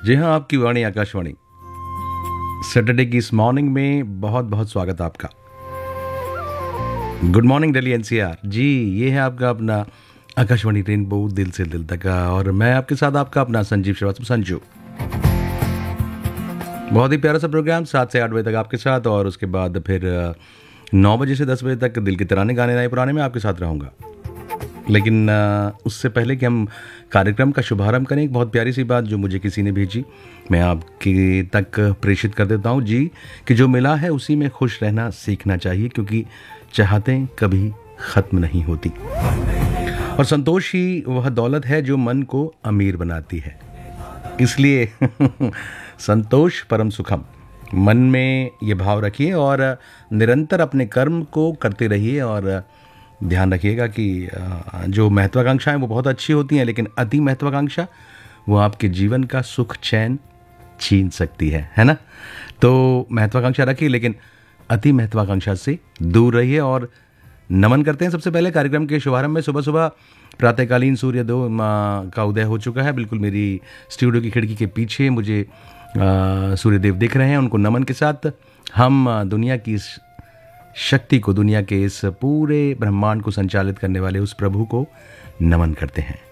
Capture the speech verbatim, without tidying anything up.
जी हाँ, आपकी वाणी आकाशवाणी सैटरडे की इस मॉर्निंग में बहुत बहुत स्वागत आपका। Good morning Delhi NCR. जी, ये है आपका अपना आकाशवाणी रेनबो दिल से दिल तक का, और मैं आपके साथ आपका अपना संजीव श्रीवास्तव संजू। बहुत ही प्यारा सा प्रोग्राम सात से आठ बजे तक आपके साथ, और उसके बाद फिर अ, नौ बजे से दस बजे तक दिल के तराने गाने नए पुराने में आपके साथ रहूँगा। लेकिन अ, उससे पहले कि हम कार्यक्रम का शुभारंभ करें, एक बहुत प्यारी सी बात जो मुझे किसी ने भेजी, मैं आपके तक प्रेषित कर देता हूँ जी, कि जो मिला है उसी में खुश रहना सीखना चाहिए, क्योंकि चाहतें कभी ख़त्म नहीं होती, और संतोष ही वह दौलत है जो मन को अमीर बनाती है। इसलिए संतोष परम सुखम, मन में ये भाव रखिए और निरंतर अपने कर्म को करते रहिए। और ध्यान रखिएगा कि अ, जो महत्वाकांक्षाएं वो बहुत अच्छी होती हैं, लेकिन अति महत्वाकांक्षा वो आपके जीवन का सुख चैन छीन सकती है है ना। तो महत्वाकांक्षा रखिए, लेकिन अति महत्वाकांक्षा से दूर रहिए। और नमन करते हैं सबसे पहले कार्यक्रम के शुभारंभ में। सुबह सुबह प्रातःकालीन सूर्योदय अ, का उदय हो चुका है। बिल्कुल मेरी स्टूडियो की खिड़की के पीछे मुझे अ, सूर्यदेव दिख रहे हैं। उनको नमन के साथ हम अ, दुनिया की इस शक्ति को, दुनिया के इस पूरे ब्रह्मांड को संचालित करने वाले उस प्रभु को नमन करते हैं।